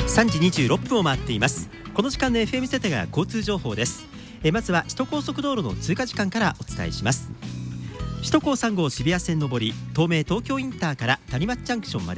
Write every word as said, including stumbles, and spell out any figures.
さんじにじゅうろっぷんを回っています。この時間の エフエム セテが交通情報です。えまずは首都高速道路の通過時間からお伝えします。首都高さん号渋谷線上り東名東京インターから谷町ジャンクションまで